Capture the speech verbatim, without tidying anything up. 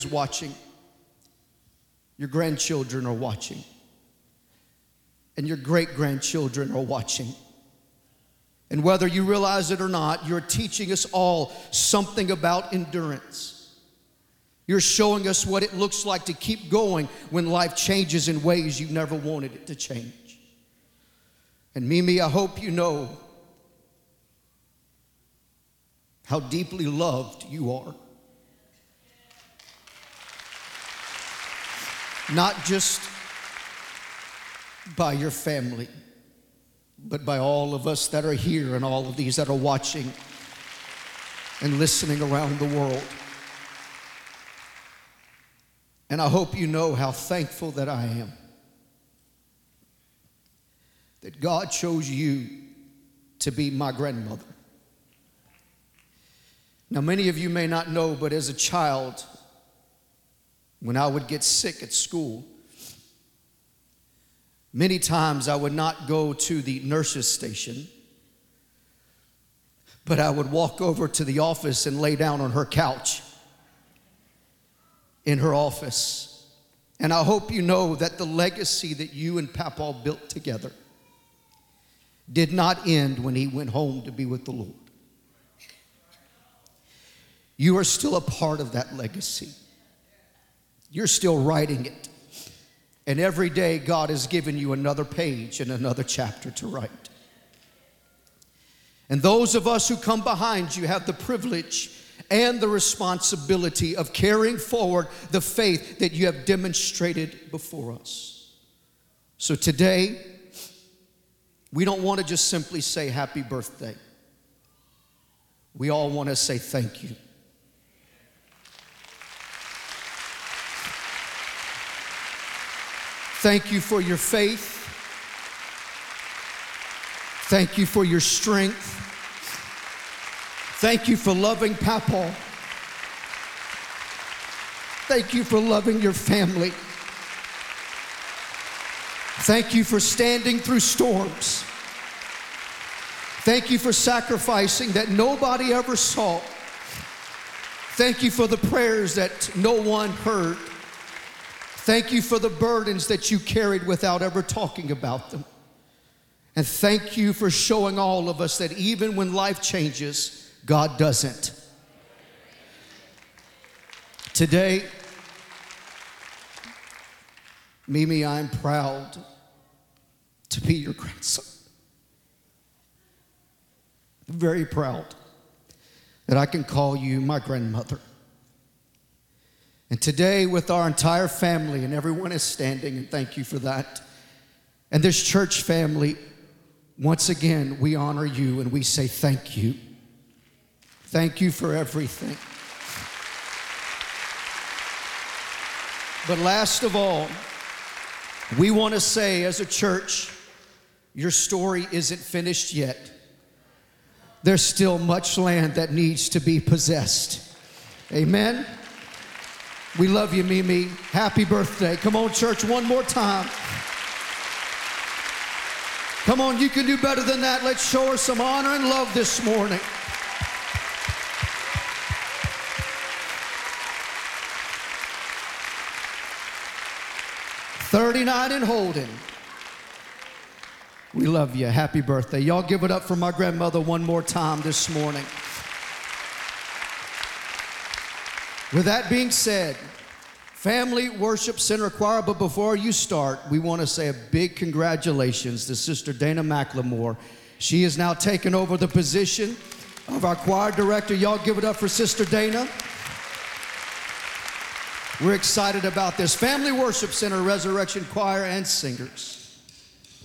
watching, your grandchildren are watching, and your great-grandchildren are watching. And whether you realize it or not, you're teaching us all something about endurance. You're showing us what it looks like to keep going when life changes in ways you never wanted it to change. And Mimi, I hope you know how deeply loved you are. Not just by your family, but by all of us that are here and all of these that are watching and listening around the world. And I hope you know how thankful that I am that God chose you to be my grandmother. Now, many of you may not know, but as a child, when I would get sick at school, many times I would not go to the nurse's station, but I would walk over to the office and lay down on her couch in her office. And I hope you know that the legacy that you and Papa built together did not end when he went home to be with the Lord. You are still a part of that legacy. You're still writing it. And every day God has given you another page and another chapter to write. And those of us who come behind you have the privilege and the responsibility of carrying forward the faith that you have demonstrated before us. So today, we don't want to just simply say happy birthday. We all want to say thank you. Thank you for your faith. Thank you for your strength. Thank you for loving Papa. Thank you for loving your family. Thank you for standing through storms. Thank you for sacrificing that nobody ever saw. Thank you for the prayers that no one heard. Thank you for the burdens that you carried without ever talking about them. And thank you for showing all of us that even when life changes, God doesn't. Today, Mimi, I'm proud to be your grandson. Very proud that I can call you my grandmother. And today, with our entire family, and everyone is standing, and thank you for that, and this church family, once again, we honor you and we say thank you. Thank you for everything. But last of all, we want to say as a church, your story isn't finished yet. There's still much land that needs to be possessed. Amen? We love you, Mimi. Happy birthday. Come on, church, one more time. Come on, you can do better than that. Let's show her some honor and love this morning. thirty-nine and holding. We love you. Happy birthday. Y'all give it up for my grandmother one more time this morning. With that being said, Family Worship Center Choir, but before you start, we want to say a big congratulations to Sister Dana McLemore. She has now taken over the position of our choir director. Y'all give it up for Sister Dana. We're excited about this. Family Worship Center, Resurrection Choir, and singers.